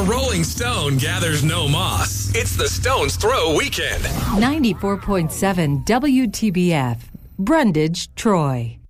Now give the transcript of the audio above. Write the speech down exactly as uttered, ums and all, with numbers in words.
A Rolling Stone gathers no moss. It's the Stone's Throw Weekend. ninety-four point seven W T B F, Brundage, Troy.